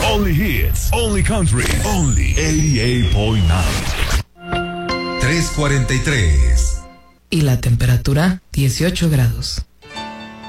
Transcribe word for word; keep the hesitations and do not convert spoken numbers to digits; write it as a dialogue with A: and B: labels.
A: Only hits, only country, only ochenta y ocho punto nueve.
B: tres cuarenta y tres.
C: Y la temperatura, dieciocho grados.